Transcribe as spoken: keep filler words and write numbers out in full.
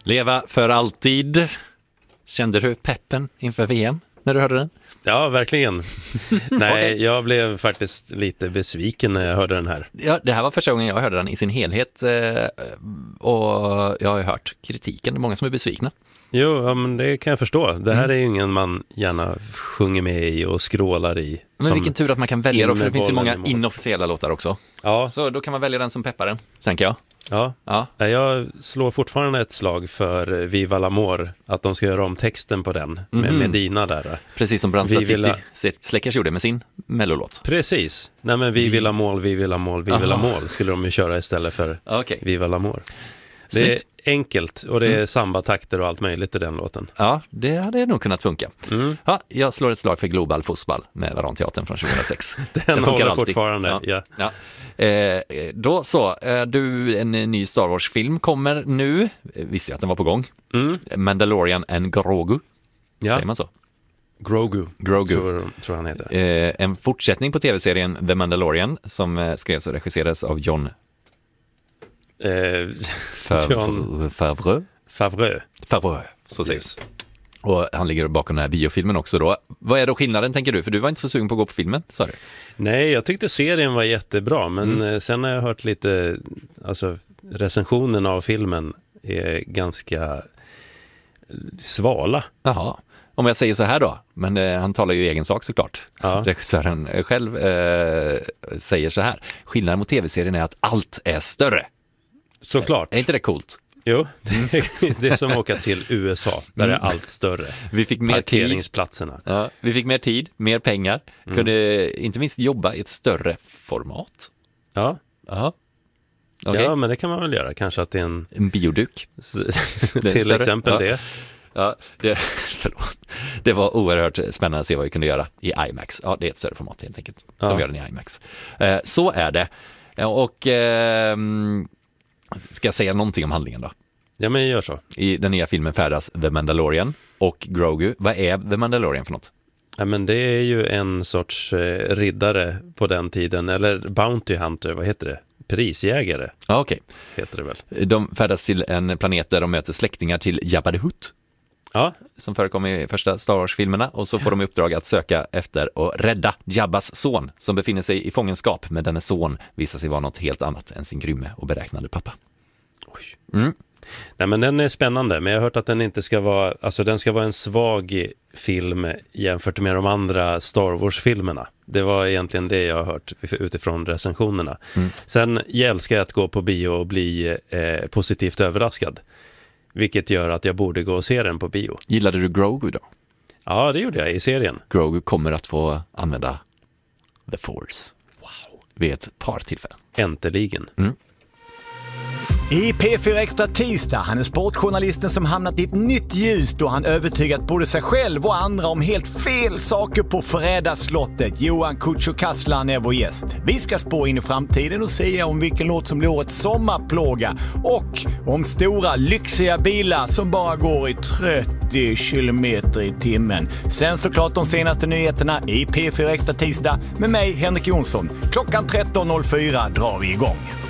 Leva för alltid. Kände du peppen inför V M när du hörde den? Ja, verkligen. Nej, Okay. Jag blev faktiskt lite besviken när jag hörde den här. Ja, det här var första gången jag hörde den i sin helhet eh, och jag har hört kritiken. Det är många som är besvikna. Jo, ja, men det kan jag förstå. Det här Mm. är ju ingen man gärna sjunger med i och skrålar i. Men vilken tur att man kan välja då, för det finns ju många bollen i mål. inofficiella låtar också. Ja, Så då kan man välja den som peppar den, tänker jag. ja. Ja. Jag slår fortfarande ett slag för Viva l'Amour, att de ska göra om texten på den med Mhm. Medina där. Precis som Brandsta Vi vill City Släckers gjorde med sin mellolåt. Precis. Nej, men Vi vill ha mål, vi vill ha mål, vi vill ha Aha. mål skulle de ju köra istället för Okej. Viva l'Amour. Det är enkelt och det är samba-takter och allt möjligt i den låten. Ja, det hade nog kunnat funka. Mm. Ja, jag slår ett slag för Global Fotboll med Varanteatern från tjugohundrasex. Den håller fortfarande. Ja. Ja. Eh, då så, eh, du, en ny Star Wars-film kommer nu. Eh, Visste jag att den var på gång. Mm. Mandalorian and Grogu. Ja. Säger man så? Grogu, Grogu. Tror, tror han heter. Eh, en fortsättning på tv-serien The Mandalorian som eh, skrevs och regisserades av John Eh, Favre. John Favre. Favreau. Favre, så sägs. Yes. Och han ligger bakom den här biofilmen också då. Vad är då skillnaden, tänker du? För du var inte så sugen på att gå på filmen, sa du? Nej, jag tyckte serien var jättebra, men Mm. eh, sen har jag hört lite, alltså recensionen av filmen är ganska svala. Jaha. Om jag säger så här då, men eh, han talar ju i egen sak såklart. Ja. Regissören eh, själv eh, säger så här. Skillnaden mot tv-serien är att allt är större. Såklart. Är inte det coolt? Jo, det är, det är som att åka till U S A, där är allt större. Vi fick mer tid. Parkeringsplatserna. Ja, vi fick mer tid, mer pengar. Mm. Kunde inte minst jobba i ett större format. Ja. Jaha. Okej. Ja, men det kan man väl göra. Kanske att det är en... En bioduk. till större. exempel Ja. det. Ja, det, förlåt. Det var oerhört spännande att se vad vi kunde göra i IMAX. Ja, det är ett större format helt enkelt. De Ja. gör den i IMAX. Eh, så är det. Ja, och eh, ska jag säga någonting om handlingen då? Ja, men gör så. I den nya filmen färdas The Mandalorian och Grogu. Vad är The Mandalorian för något? Ja, men det är ju en sorts eh, riddare på den tiden. Eller Bounty Hunter, vad heter det? Prisjägare Ja, okej. heter det väl. De färdas till en planet där de möter släktingar till Jabba the Hutt, Ja, som förekom i första Star Wars-filmerna, och så får de i uppdrag att söka efter och rädda Jabbas son som befinner sig i fångenskap, men denna son visar sig vara något helt annat än sin grymme och beräknande pappa. oj. Mm. Nej, men den är spännande, men jag har hört att den inte ska vara, alltså den ska vara en svag film jämfört med de andra Star Wars-filmerna. Det var egentligen det jag har hört utifrån recensionerna. Mm. Sen jag älskar jag att gå på bio och bli eh, positivt överraskad. Vilket gör att jag borde gå och se den på bio. Gillade du Grogu då? Ja, det gjorde jag i serien. Grogu kommer att få använda The Force. Wow. Vid ett par tillfällen. Äntligen. Mm. I P fyra Extra tisdag, han är sportjournalisten som hamnat i ett nytt ljus då han övertygat både sig själv och andra om helt fel saker på Fredagsslottet. Johan Kücükaslan är vår gäst. Vi ska spå in i framtiden och säga om vilken låt som blir årets sommarplåga och om stora lyxiga bilar som bara går i trettio kilometer i timmen. Sen såklart de senaste nyheterna i P fyra Extra tisdag med mig, Henrik Jonsson. Klockan tretton noll fyra drar vi igång.